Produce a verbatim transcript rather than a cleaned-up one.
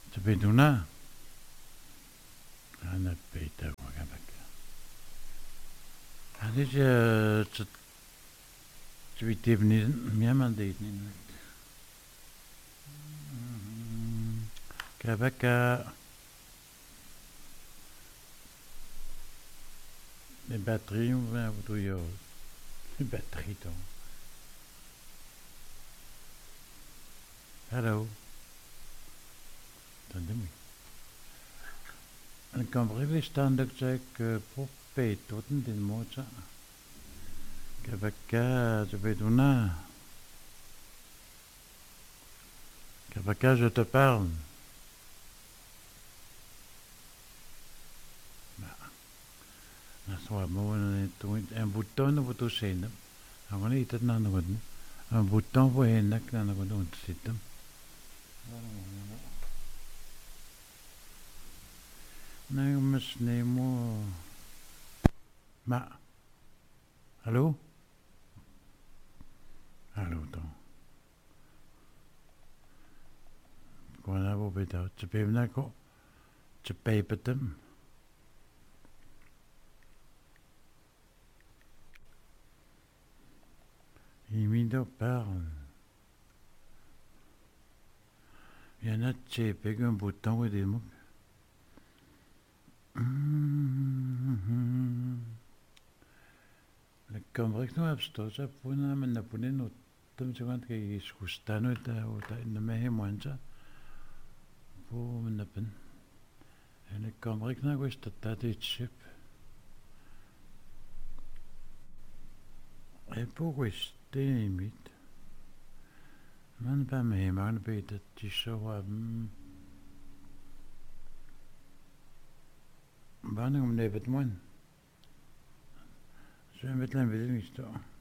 Tepiduna. Ana peita wakabaka. Hadis ya tweetivni miaman deitni. Kabaka. Les batteries, on va vous dire. Les batteries, donc. Hello. Attendez-moi. En kan brille staan dat ik popé tot in de motor. Kabaka, je vais donner. Kabaka, je te parle. Dat is mooi. Een bouton voor te zien. Dan kan niet het naar de voeten. Een bouton voor heen, dan kan ik doen zitten. Nee, mis nee mo. Ma. Hallo? Hallo dan. Gewoon hebben we dat. Ze hebben dat ook. Ze pijpen hem. Il m'y parle. Il y en a qui ont un bouton ou des mots. Le cambrek no abstosa puna men na punen no tum changant ke iskustano ta ta in me hemanza. Po men na pen. En le cambrek na gwest ta ta chip. E po gwest te mit. Man pa me man be dat ti so am. Wanneer om nevet man. Zo met een beetje niet zo.